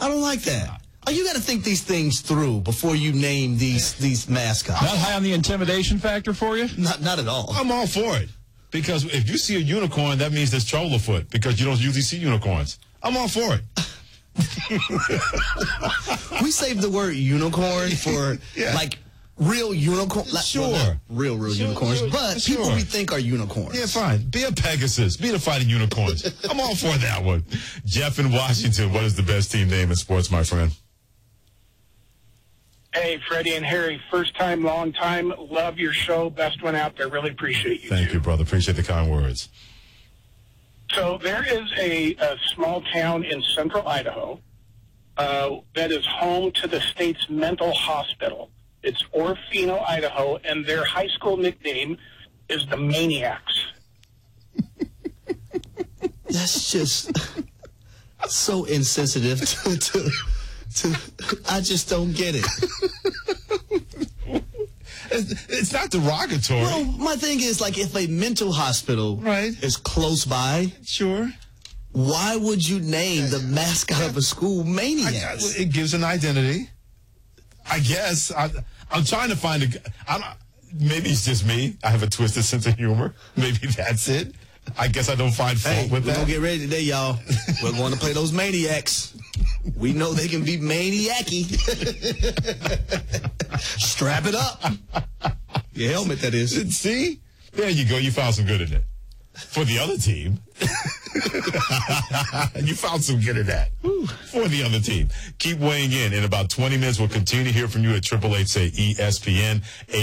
I don't like that. Oh, you got to think these things through before you name these mascots. Not high on the intimidation factor for you? Not at all. I'm all for it. Because if you see a unicorn, that means there's Trollerfoot, because you don't usually see unicorns. I'm all for it. We saved the word unicorn for, like, real unicorn. Sure. Well, not real unicorns, but people we think are unicorns. Yeah, fine. Be a Pegasus. Be the fighting unicorns. I'm all for that one. Jeff in Washington, what is the best team name in sports, my friend? Hey, Freddie and Harry, first time, long time. Love your show. Best one out there. Really appreciate you. Thank you, brother. Appreciate the kind words. So there is a small town in central Idaho that is home to the state's mental hospital. It's Orofino, Idaho, and their high school nickname is the Maniacs. That's just so insensitive to I just don't get it. It's not derogatory. Well, my thing is, like, if a mental hospital is close by, sure, why would you name the mascot of a school Maniacs? It gives an identity. I guess. I'm trying to find maybe it's just me. I have a twisted sense of humor. Maybe that's it. I guess I don't find fault with that. We're going to get ready today, y'all. We're going to play those Maniacs. We know they can be maniac-y. Strap it up. Your helmet, that is. See? There you go. You found some good in it. For the other team. You found some good in that. For the other team. Keep weighing in. In about 20 minutes, we'll continue to hear from you at 888-SAY-ESPN,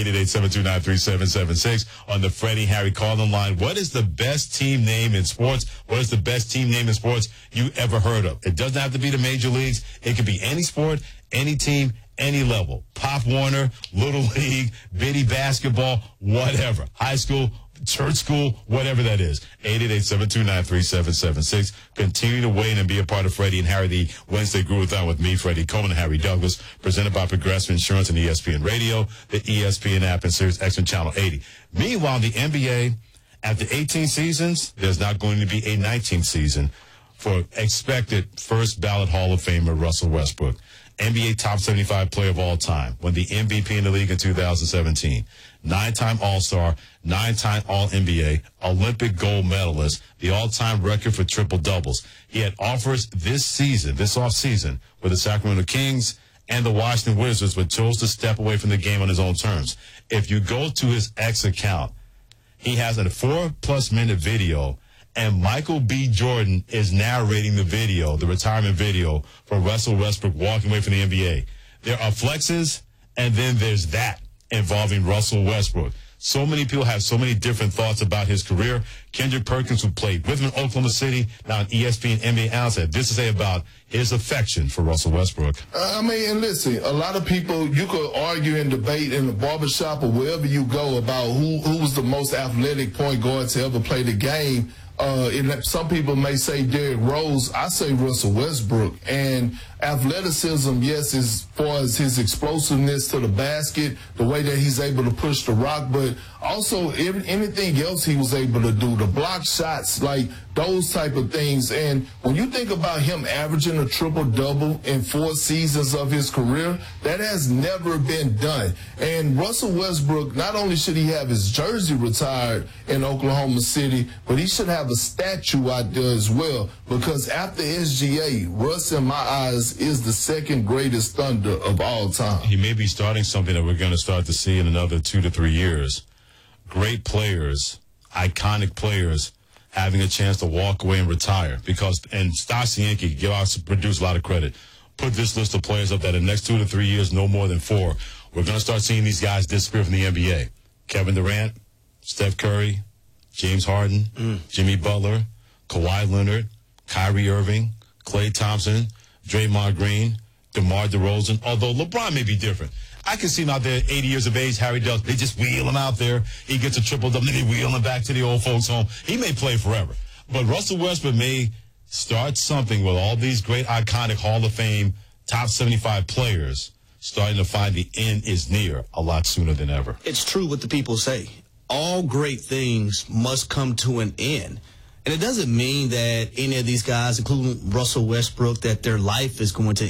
888-729-3776 on the Freddie Harry call-in line. What is the best team name in sports? What is the best team name in sports you ever heard of? It doesn't have to be the major leagues. It could be any sport, any team, any level. Pop Warner, Little League, Biddy basketball, whatever. High school, church school, whatever that is. 888-729-3776. Continue to weigh in and be a part of Freddie and Harry, the Wednesday Groove-a-thon with me, Freddie Coleman and Harry Douglas, presented by Progressive Insurance and ESPN Radio, the ESPN app, and Sirius XM Channel 80. Meanwhile, the NBA, after 18 seasons, there's not going to be a 19th season for expected first ballot Hall of Famer Russell Westbrook. NBA top 75 player of all time, won the MVP in the league in 2017. 9-time All-Star, 9-time All-NBA, Olympic gold medalist, the all-time record for triple-doubles. He had offers this offseason, with the Sacramento Kings and the Washington Wizards, but chose to step away from the game on his own terms. If you go to his X account, he has a 4+ minute video, and Michael B. Jordan is narrating the video, the retirement video for Russell Westbrook walking away from the NBA. There are flexes, and then there's that involving Russell Westbrook. So many people have so many different thoughts about his career. Kendrick Perkins, who played with him in Oklahoma City, now an ESPN NBA analyst, had this to say about his affection for Russell Westbrook. And listen, a lot of people, you could argue and debate in the barbershop or wherever you go about who was the most athletic point guard to ever play the game. And some people may say Derrick Rose. I say Russell Westbrook. And athleticism, yes, as far as his explosiveness to the basket, the way that he's able to push the rock, but also anything else he was able to do, the block shots, like those type of things. And when you think about him averaging a triple-double in 4 seasons of his career, that has never been done. And Russell Westbrook, not only should he have his jersey retired in Oklahoma City, but he should have a statue out there as well, because after SGA, Russ, in my eyes, is the second greatest Thunder of all time. He may be starting something that we're going to start to see in another 2 to 3 years. Great players, iconic players, having a chance to walk away and retire. And Stasi Yankee, produce a lot of credit. Put this list of players up that in the next 2 to 3 years, no more than 4, we're going to start seeing these guys disappear from the NBA. Kevin Durant, Steph Curry, James Harden, Jimmy Butler, Kawhi Leonard, Kyrie Irving, Klay Thompson, Draymond Green, DeMar DeRozan, although LeBron may be different. I can see him out there at 80 years of age, Harry Douglas. They just wheel him out there. He gets a triple-double, then they wheel him back to the old folks' home. He may play forever. But Russell Westbrook may start something with all these great, iconic Hall of Fame, top 75 players starting to find the end is near a lot sooner than ever. It's true what the people say. All great things must come to an end. And it doesn't mean that any of these guys, including Russell Westbrook, that their life is going to